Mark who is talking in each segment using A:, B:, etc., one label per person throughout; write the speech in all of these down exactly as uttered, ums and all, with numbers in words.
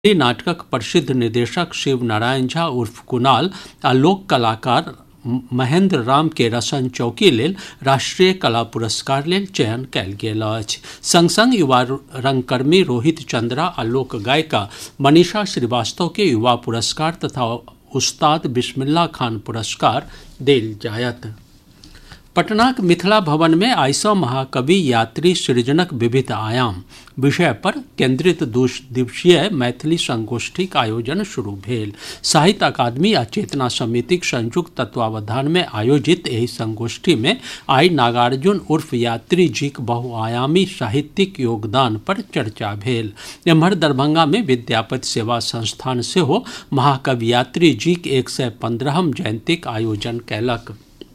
A: नाटकक प्रसिद्ध निर्देशक शिव नारायण झा उर्फ कुणाल आ लोक कलाकार महेंद्र राम के रसन चौकी लेल राष्ट्रीय कला पुरस्कार लेल चयन कयल गेल अछि। संग संग युवा रंगकर्मी रोहित चंद्रा आ लोक गायिका मनीषा श्रीवास्तव के युवा पुरस्कार तथा उस्ताद बिस्मिल्लाह खान पुरस्कार देल जायत। पटनाक मिथिला भवन में आइ सँ महाकवि यात्री सृजनक विविध आयाम विषय पर केंद्रित दू दिवसीय मैथिली संगोष्ठीक आयोजन शुरू भेल। साहित्य अकादमी आ चेतना समितिक संयुक्त तत्वावधान में आयोजित एहि संगोष्ठी में आइ नागार्जुन उर्फ यात्री जीक बहुआयामी साहित्यिक योगदान पर चर्चा भेल। एम्हर दरभंगा में विद्यापति सेवा संस्थान सेहो महाकवि यात्री जीक एक सय पंद्रहम जयंतीक आयोजन कयलक।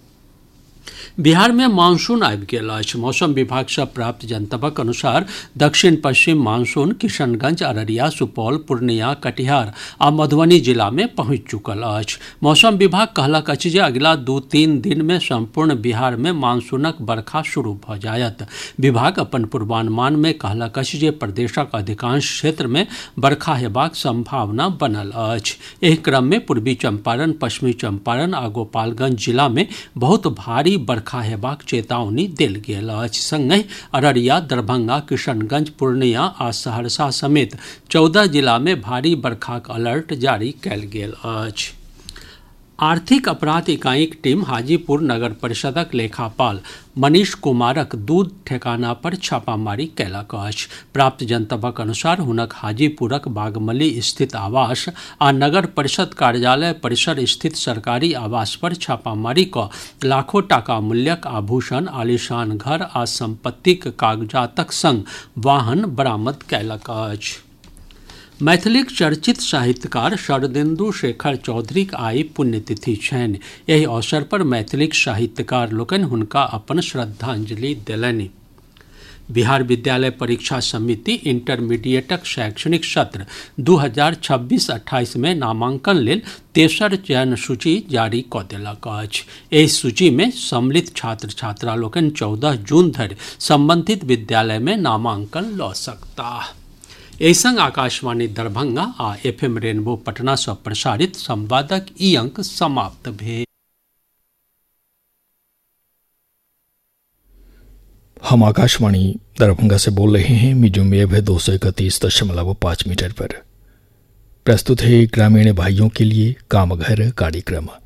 A: बिहार में मानसून आबि गेल अछि। मौसम विभाग सँ प्राप्त जनतबक अनुसार दक्षिण पश्चिम मानसून किशनगंज, अररिया, सुपौल, पूर्णिया, कटिहार आ मधुबनी जिला में पहुंचि चुकल अछि। मौसम विभाग कहलक अछि जे अगिला दू तीन दिन में संपूर्ण बिहार में मानसूनक बरखा शुरू भऽ जायत। विभाग अपन पूर्वानुमान में कहलक अछि जे प्रदेशक अधिकांश क्षेत्र में बरखा हेबाक संभावना बनल अछि। एहि क्रम में पूर्वी चंपारण, पश्चिमी चंपारण आ गोपालगंज जिला में बहुत भारी बरखा हेबाक चेतावनी देल गेल अछि। संगहि अररिया, दरभंगा, किशनगंज, पूर्णिया आ सहरसा समेत चौदह जिला में भारी बरखाक अलर्ट जारी कयल गेल अछि। आर्थिक अपराध इकाईक टीम हाजीपुर नगर परिषदक लेखापाल मनीष कुमारक दू ठेकाना पर छापामारी कयलक अछि। प्राप्त जनतबक अनुसार हुनक हाजीपुरक बागमली स्थित आवास आ नगर परिषद कार्यालय परिसर स्थित सरकारी आवास पर छापामारी कऽ लाखों टाका मूल्यक आभूषण, आलीशान घर आ संपत्तिक कागजातक संग वाहन बरामद कयलक अछि। मैथिलीक चर्चित साहित्यकार शरदिन्दु शेखर चौधरीक आइ पुण्यतिथि छनि। एहि अवसर पर मैथिलीक साहित्यकार लोकनि हुनका अपन श्रद्धांजलि देलनि। बिहार विद्यालय परीक्षा समिति इंटरमीडिएटक शैक्षणिक सत्र दू हजार छब्बीस अट्ठाईस में नामांकन लेल तेसर चयन सूची जारी कऽ देलक अछि। एहि सूची में सम्मिलित छात्र छात्रा लोकनि चौदह जून धरि संबंधित विद्यालय में नामांकन लऽ सकताह। एहि संग आकाशवाणी दरभंगा आ एफ एम रेनबो पटना सँ प्रसारित संवादक ई अंक समाप्त भेल।
B: हम आकाशवाणी दरभंगा से बोल रहे हैं। मीडियम वेव है दो सौ इकतीस दशमलव पाँच मीटर पर। प्रस्तुत है ग्रामीण भाइयों के लिए काम घर कार्यक्रम।